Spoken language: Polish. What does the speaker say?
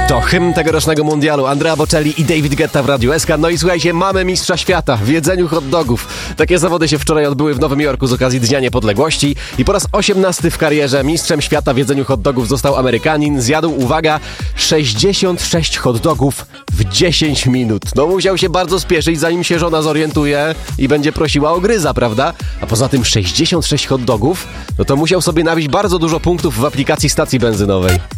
To hymn tegorocznego mundialu. Andrea Bocelli i David Guetta w Radiu SK. No i słuchajcie, mamy mistrza świata w jedzeniu hot dogów. Takie zawody się wczoraj odbyły w Nowym Jorku z okazji Dnia Niepodległości i po raz 18 w karierze mistrzem świata w jedzeniu hot dogów został Amerykanin. Zjadł, uwaga, 66 hot dogów w 10 minut. No musiał się bardzo spieszyć, zanim się żona zorientuje i będzie prosiła o gryza, prawda? A poza tym 66 hot dogów, no to musiał sobie nabić bardzo dużo punktów w aplikacji stacji benzynowej.